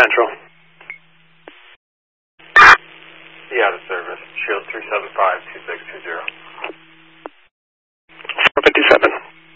Central. The out of service. Shield 375-2620. 457.